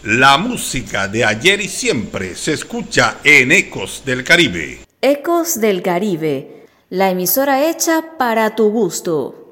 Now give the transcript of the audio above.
La música de ayer y siempre se escucha en Ecos del Caribe. Ecos del Caribe, la emisora hecha para tu gusto.